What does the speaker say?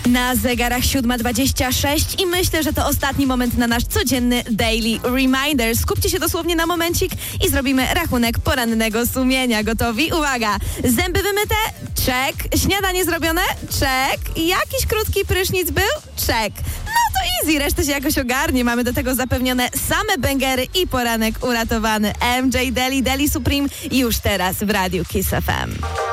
Na zegarach 7:26 i myślę, że to ostatni moment na nasz codzienny Daily Reminder. Skupcie się dosłownie na momencik i zrobimy rachunek porannego sumienia. Gotowi? Uwaga! Zęby wymyte? Check. Śniadanie zrobione? Check. Jakiś krótki prysznic był? Check. No to easy, resztę się jakoś ogarnie. Mamy do tego zapewnione same bęgery i poranek uratowany. MJ Daily Supreme już teraz w Radiu Kiss FM.